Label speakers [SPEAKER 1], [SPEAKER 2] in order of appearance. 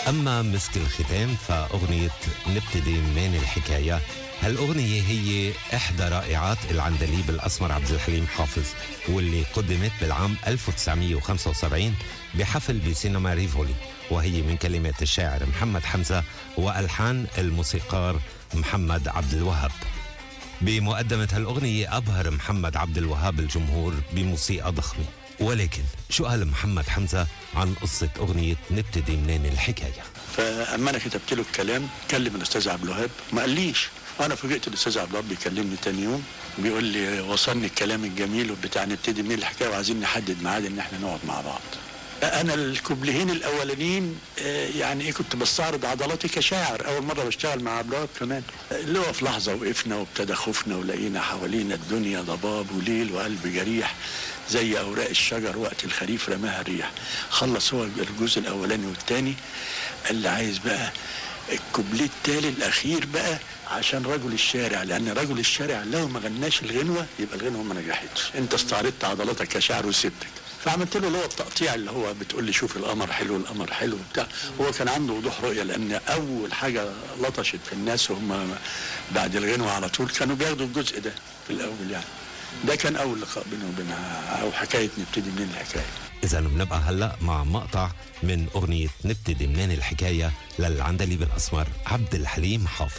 [SPEAKER 1] أما مسك الختام فأغنية نبتدي منين الحكاية، هالأغنية هي إحدى رائعات العندليب الأسمر عبد الحليم حافظ، واللي قدمت بالعام 1975 بحفل بسينما ريفولي، وهي من كلمات الشاعر محمد حمزة وألحان الموسيقار محمد عبد الوهاب. بمقدمة هالأغنية أبهر محمد عبد الوهاب الجمهور بموسيقى ضخمة. ولكن شو قال محمد حمزة عن قصة أغنية نبتدي منين الحكاية؟
[SPEAKER 2] فأما أنا كتبت له الكلام كلم الأستاذ عبد الوهاب، ما قاليش. أنا فوجئت الأستاذ عبد الوهاب بيكلمني تاني يوم بيقول لي وصلني الكلام الجميل وبتاع نبتدي منين الحكاية وعايزين نحدد ميعاد إن إحنا نقعد مع بعض. أنا الكوبليهين الأولانيين يعني إيه كنت بستعرض عضلاتي كشاعر، أول مرة بشتغل مع عبد الوهاب كمان، اللي هو في لحظة وقفنا وابتدى خوفنا ولقينا حوالينا الدنيا ضباب وليل وقلب جريح زي أوراق الشجر وقت الخريف رماها الريح. خلص هو الجزء الأولاني والتاني، قال لي عايز بقى الكوبليه التالي الأخير بقى عشان رجل الشارع، لأن رجل الشارع لو ما غناش الغنوة يبقى الغنوة ما نجحتش، أنت استعرضت عضلاتك كشاعر وسبتك. فعملت له اللي هو التقطيع اللي هو بتقول لي شوف القمر حلو القمر حلو بتاع. هو كان عنده وضوح رؤيه، لان اول حاجه لطشت في الناس وهم بعد الغنوه على طول كانوا بياخدوا الجزء ده في الاول يعني. ده كان اول لقاء بينه وبينها او حكايه نبتدي منين الحكايه.
[SPEAKER 1] إذا بنبقى هلا مع مقطع من أغنية نبتدي منين الحكاية للعندليب الأسمر عبد الحليم حافظ.